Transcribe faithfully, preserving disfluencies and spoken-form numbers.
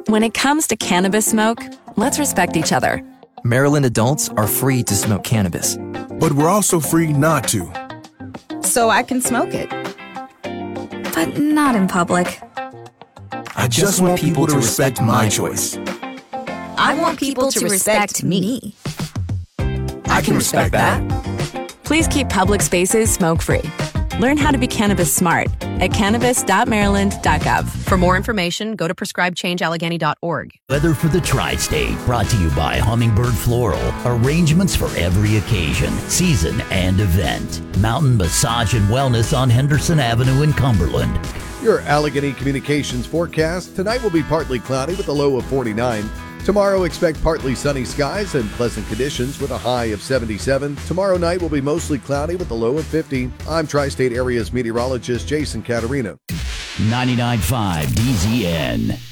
When it comes to cannabis smoke, let's respect each other. Maryland adults are free to smoke cannabis. But we're also free not to. So I can smoke it. But not in public. I just want people to respect my choice. I want people to respect me. I can respect that. Please keep public spaces smoke-free. Learn how to be cannabis smart at cannabis dot maryland dot gov. For more information, go to prescribe change allegheny dot org. Weather for the Tri-State, brought to you by Hummingbird Floral. Arrangements for every occasion, season, and event. Mountain Massage and Wellness on Henderson Avenue in Cumberland. Your Allegheny Communications forecast. Tonight will be partly cloudy with a low of forty-nine. Tomorrow, expect partly sunny skies and pleasant conditions with a high of seventy-seven. Tomorrow night will be mostly cloudy with a low of fifty. I'm Tri-State Area's meteorologist Jason Caterina. ninety-nine point five D Z N.